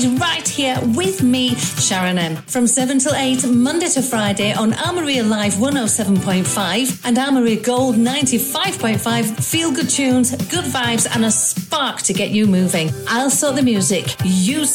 right here with me, Sharon M. From 7 till 8, Monday to Friday on Armoria Live 107.5 and Armoria Gold 95.5. Feel good tunes, good vibes and a spark to get you moving. I'll sort the music. You